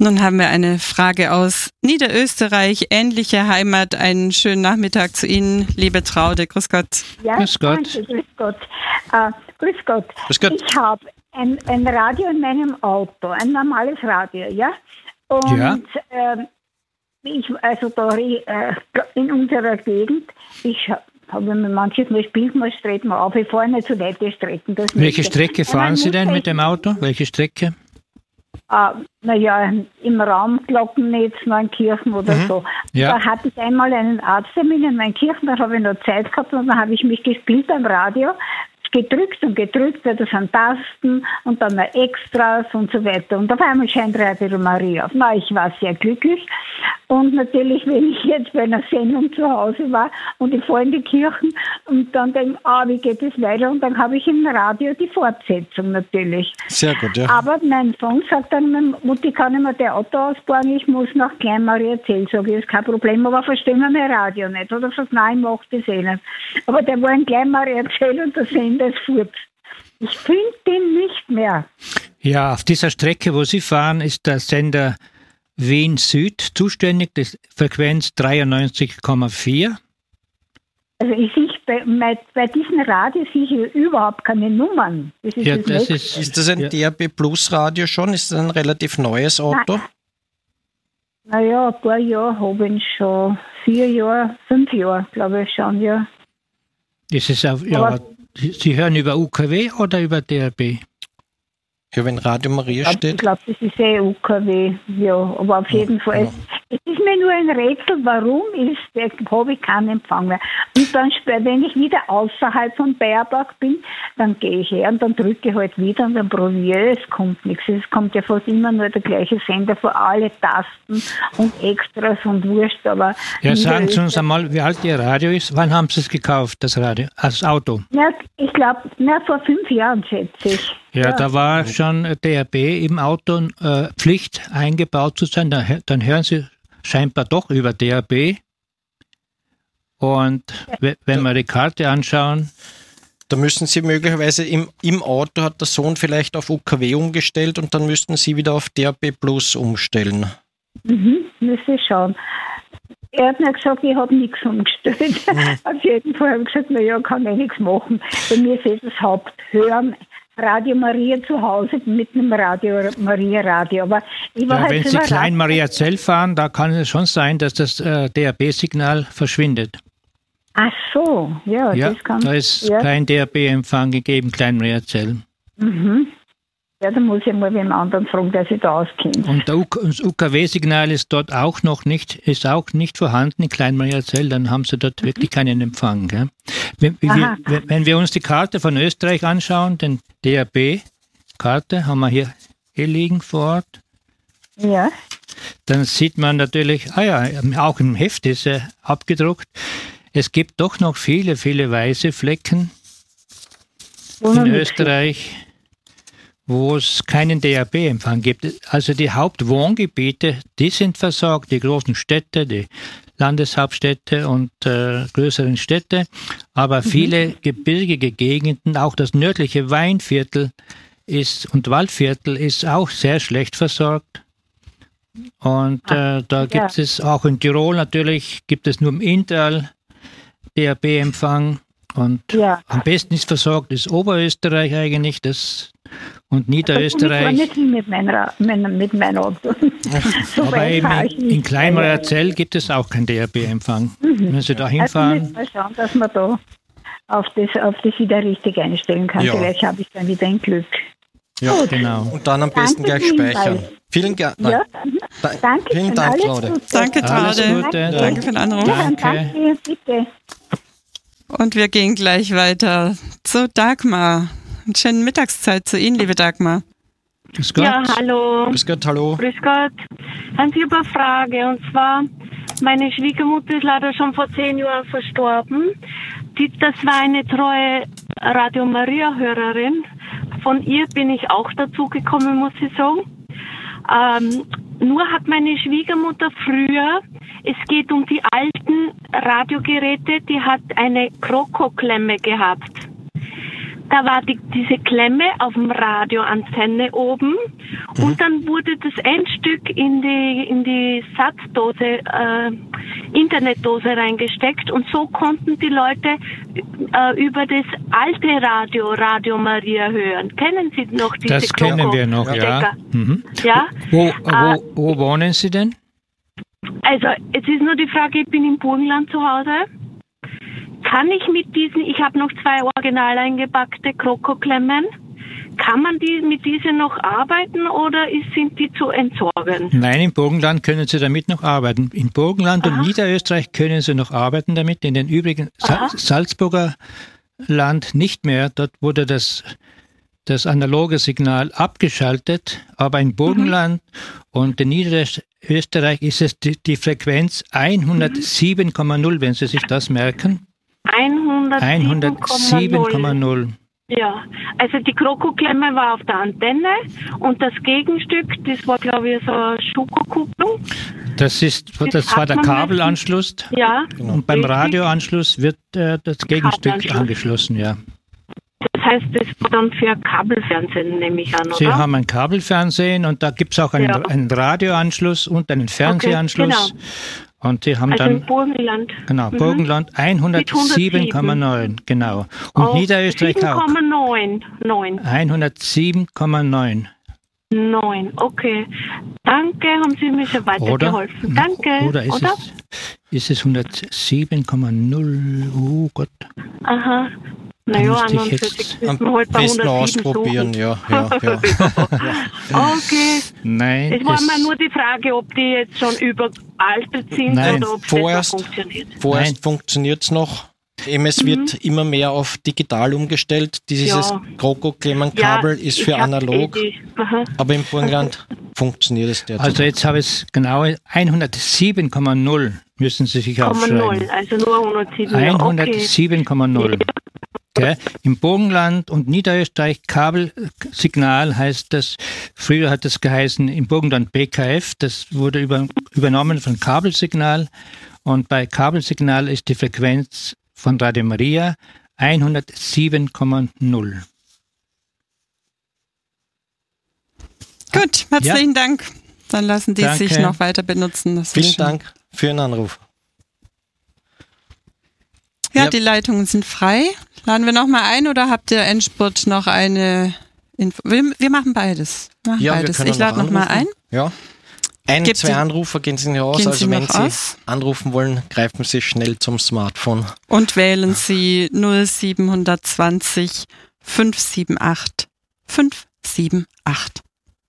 Nun haben wir eine Frage aus Niederösterreich, ähnliche Heimat. Einen schönen Nachmittag zu Ihnen, liebe Traude. Grüß Gott. Ja, Grüß Gott. Danke, grüß Gott. Grüß Gott. Grüß Gott. Ich habe ein Radio in meinem Auto, ein normales Radio, ja? Und Ja. also da in unserer Gegend, ich habe mir manches Mal spielt, mal streiten wir auf. Ich fahre nicht so weite Strecken. Welche Strecke fahren Sie denn mit dem Auto? Welche Strecke? Im Raum Glockennetz, Neunkirchen oder so. Ja. Da hatte ich einmal einen Arzttermin in Neunkirchen, da habe ich noch Zeit gehabt und dann habe ich mich gespielt am Radio, gedrückt, weil das sind Tasten und dann noch Extras und so weiter. Und auf einmal scheint Radio Maria auf. Na, ich war sehr glücklich. Und natürlich, wenn ich jetzt bei einer Sendung zu Hause war und ich fahre in die Kirchen und dann denke, wie geht es weiter? Und dann habe ich im Radio die Fortsetzung natürlich. Sehr gut, ja. Aber mein Sohn sagt dann, Mutti, kann ich mir der Auto ausbauen? Ich muss nach Klein Mariazell. Sage ich, ist kein Problem, aber verstehen wir mein Radio nicht? Oder sagt, nein, ich mache das eh nicht. Aber der war in Klein Mariazell und der Sender ist fort. Ich finde den nicht mehr. Ja, auf dieser Strecke, wo Sie fahren, ist der Sender Wien Süd zuständig, die Frequenz 93,4. Also ich sehe bei diesem Radio sehe ich überhaupt keine Nummern. Das ist Ja, das das Nächste. Ist das ein DAB Plus Radio schon? Ist das ein relativ neues Auto? Naja, ein paar Jahre habe ich schon. 4 Jahre, 5 Jahre, glaube ich schon, ja. Ist es auf, ja, Sie hören über UKW oder über DAB? Ja, wenn Radio Maria Ich steht. glaube, das ist UKW, ja, aber auf jeden Fall. ja. Es ist mir nur ein Rätsel, warum habe ich keinen Empfang mehr. Und dann, wenn ich wieder außerhalb von Bayerbach bin, dann gehe ich her und dann drücke ich halt wieder und dann probiere es kommt nichts. Es kommt ja fast immer nur der gleiche Sender vor alle Tasten und Extras und Wurscht, aber... Ja, sagen Sie uns einmal, wie alt Ihr Radio ist. Wann haben Sie es gekauft, das Radio, das Auto? Ja, ich glaube, vor 5 Jahren, schätze ich. Ja, da war schon DAB im Auto Pflicht eingebaut zu sein. Dann hören Sie scheinbar doch über DAB. Und wenn wir die Karte anschauen... Da müssen Sie möglicherweise im Auto hat der Sohn vielleicht auf UKW umgestellt und dann müssten Sie wieder auf DAB Plus umstellen. Müsste ich schauen. Er hat mir gesagt, ich habe nichts umgestellt. Auf jeden Fall habe ich gesagt, kann ich nichts machen. Bei mir ist das Haupthören. Radio Maria zu Hause mit einem Radio Maria Radio. Aber ich war wenn Sie Klein Mariazell fahren, da kann es schon sein, dass das DAB-Signal verschwindet. Ach so, ja, das kann. Da ist kein DAB-Empfang gegeben, Klein Mariazell. Ja, da muss ich mal wem anderen fragen, der sich da auskennt. Und das UKW-Signal ist dort auch nicht vorhanden in Klein Mariazell, dann haben Sie dort wirklich keinen Empfang. Gell? Wenn wir uns die Karte von Österreich anschauen, den DAB-Karte haben wir hier liegen vor Ort. Ja. Dann sieht man natürlich, auch im Heft ist er abgedruckt, es gibt doch noch viele, viele weiße Flecken in Österreich, wo es keinen DAB-Empfang gibt. Also die Hauptwohngebiete, die sind versorgt, die großen Städte, die Landeshauptstädte und größeren Städte, aber viele gebirgige Gegenden, auch das nördliche Weinviertel und Waldviertel ist auch sehr schlecht versorgt. Und da gibt es auch in Tirol natürlich, gibt es nur im Inntal DAB-Empfang und am besten ist versorgt ist Oberösterreich eigentlich und Niederösterreich. Ich war nicht mit meinem Auto. So aber eben in Klein Mariazell gibt es auch keinen DAB-Empfang. Wenn Sie da hinfahren. Also müssen wir schauen, dass man da auf das wieder richtig einstellen kann. Ja. Vielleicht habe ich dann wieder ein Glück. Ja, Gut. Genau. Und dann am besten gleich speichern. Vielen Dank. Danke. Vielen Dank, Claude. Danke, Alles Traude. Gute. Danke für den Anruf. Danke. Bitte. Und wir gehen gleich weiter zu Dagmar. Eine schöne Mittagszeit zu Ihnen, liebe Dagmar. Grüß Gott. Ja, hallo. Grüß Gott, hallo. Grüß Gott. Haben Sie eine Frage? Und zwar, meine Schwiegermutter ist leider schon vor 10 Jahren verstorben. Das war eine treue Radio Maria-Hörerin. Von ihr bin ich auch dazu gekommen, muss ich sagen. Nur hat meine Schwiegermutter früher, es geht um die alten Radiogeräte, die hat eine Krokoklemme gehabt. da war diese Klemme auf dem Radioantenne oben und dann wurde das Endstück in die Satzdose, Internetdose reingesteckt und so konnten die Leute über das alte Radio Maria hören. Kennen Sie noch diese Das kennen wir noch, ja. Ja? Wo wohnen Sie denn? Also, jetzt ist nur die Frage, ich bin im Burgenland zu Hause. Kann ich mit diesen, ich habe noch 2 original eingepackte Krokoklemmen, kann man mit diesen noch arbeiten oder sind die zu entsorgen? Nein, im Burgenland können Sie damit noch arbeiten. Im Burgenland und Niederösterreich können Sie noch arbeiten damit. In den übrigen Salzburger Land nicht mehr. Dort wurde das analoge Signal abgeschaltet. Aber im Burgenland und in Niederösterreich ist es die Frequenz 107,0, wenn Sie sich das merken. 107,0. Ja, also die Krokoklemme war auf der Antenne und das Gegenstück, das war glaube ich so eine Schokokupplung. Das war der Kabelanschluss. Ja. Und beim Radioanschluss wird das Gegenstück angeschlossen, ja. Das heißt, das war dann für Kabelfernsehen, nehme ich an, oder? Sie haben ein Kabelfernsehen und da gibt es auch einen Radioanschluss und einen Fernsehanschluss. Okay, genau. Und Sie haben also dann im Burgenland. Genau, Burgenland 107,9, genau. Und Niederösterreich auch. 7,9. 107,9. 9, okay. Danke, haben Sie mir schon weitergeholfen. Danke. Oder ist es 107,0? Oh Gott. Aha. Naja, an und für sich müssen wir halt bei 107 ausprobieren, ja. Okay. Nein. Es war mir nur die Frage, ob die jetzt schon überaltet sind oder ob das funktioniert. Vorerst funktioniert es noch. Es wird immer mehr auf digital umgestellt. Dieses Krokoklemmenkabel ist für analog. Aber im Burgenland funktioniert es derzeit. Also jetzt habe ich es genau 107,0 müssen Sie sich aufschreiben. Also nur 107. 107,0. Okay. Im Burgenland und Niederösterreich Kabelsignal heißt das, früher hat das geheißen im Burgenland BKF, das wurde übernommen von Kabelsignal und bei Kabelsignal ist die Frequenz von Radio Maria 107,0. Gut, herzlichen Dank. Dann lassen die sich noch weiter benutzen. Vielen Dank für Ihren Anruf. Ja, die Leitungen sind frei. Laden wir noch mal ein oder habt ihr Endspurt noch eine Info? Wir machen beides. Ich lade noch mal ein. Ja. 2 Anrufer gehen Sie nicht aus. Also wenn Sie anrufen wollen, greifen Sie schnell zum Smartphone. Und wählen Sie 0720 578 578.